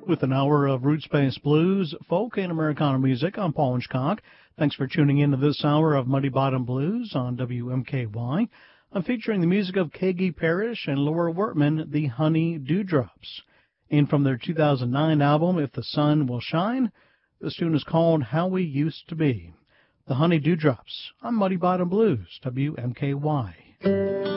With an hour of roots-based blues, folk, and Americana music, I'm Paul Hitchcock. Thanks for tuning in to this hour of Muddy Bottom Blues on WMKY. I'm featuring the music of Kagi Parrish and Laura Wortman, the Honey Dewdrops. And from their 2009 album, If the Sun Will Shine, this tune is called How We Used to Be. The Honey Dewdrops on Muddy Bottom Blues, WMKY.